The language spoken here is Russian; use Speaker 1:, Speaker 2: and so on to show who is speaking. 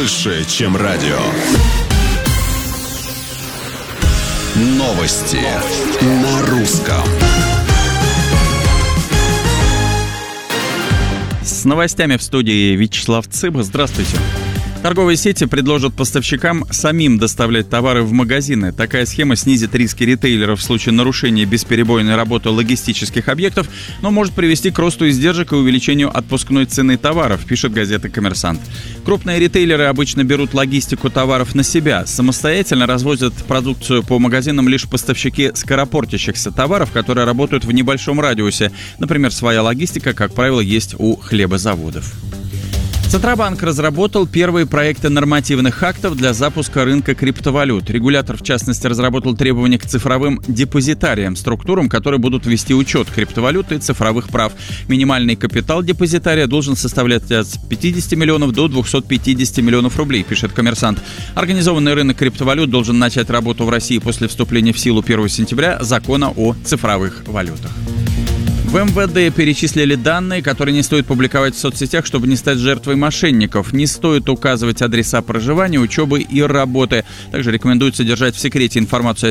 Speaker 1: больше, чем радио. Новости на русском.
Speaker 2: С новостями в студии Вячеслав Цыба. Здравствуйте. Торговые сети предложат поставщикам самим доставлять товары в магазины. Такая схема снизит риски ритейлеров в случае нарушения бесперебойной работы логистических объектов, но может привести к росту издержек и увеличению отпускной цены товаров, пишет газета «Коммерсант». Крупные ритейлеры обычно берут логистику товаров на себя. Самостоятельно развозят продукцию по магазинам лишь поставщики скоропортящихся товаров, которые работают в небольшом радиусе. Например, своя логистика, как правило, есть у хлебозаводов. Центробанк разработал первые проекты нормативных актов для запуска рынка криптовалют. Регулятор, в частности, разработал требования к цифровым депозитариям, структурам, которые будут вести учет криптовалют и цифровых прав. Минимальный капитал депозитария должен составлять от 50 миллионов до 250 миллионов рублей, пишет «Коммерсант». Организованный рынок криптовалют должен начать работу в России после вступления в силу 1 сентября закона о цифровых валютах. В МВД перечислили данные, которые не стоит публиковать в соцсетях, чтобы не стать жертвой мошенников. Не стоит указывать адреса проживания, учебы и работы. Также рекомендуется держать в секрете информацию о